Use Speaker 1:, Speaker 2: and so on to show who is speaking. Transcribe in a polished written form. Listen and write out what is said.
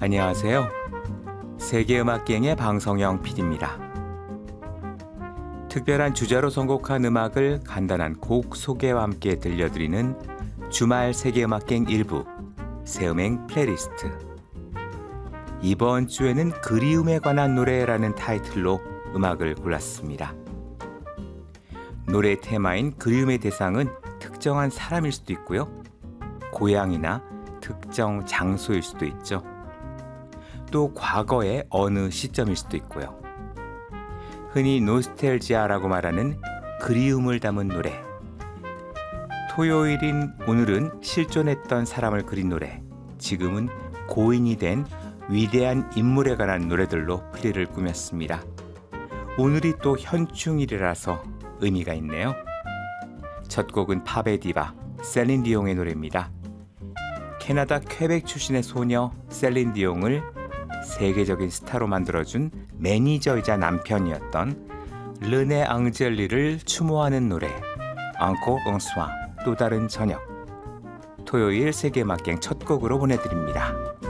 Speaker 1: 안녕하세요. 세계음악기행의 방성영 PD입니다. 특별한 주제로 선곡한 음악을 간단한 곡 소개와 함께 들려드리는 주말 세계음악기행 일부 새음행 플레이리스트. 이번 주에는 그리움에 관한 노래라는 타이틀로 음악을 골랐습니다. 노래 테마인 그리움의 대상은 특정한 사람일 수도 있고요. 고향이나 특정 장소일 수도 있죠. 또 과거의 어느 시점일 수도 있고요. 흔히 노스텔지아라고 말하는 그리움을 담은 노래. 토요일인 오늘은 실존했던 사람을 그린 노래, 지금은 고인이 된 위대한 인물에 관한 노래들로 플리를 꾸몄습니다. 오늘이 또 현충일이라서 의미가 있네요. 첫 곡은 팝의 디바 셀린 디옹의 노래입니다. 캐나다 퀘벡 출신의 소녀 셀린 디옹을 세계적인 스타로 만들어준 매니저이자 남편이었던 르네 앙젤리를 추모하는 노래 앙코 엉스와 또 다른 저녁. 토요일 세계음악기행 첫 곡으로 보내드립니다.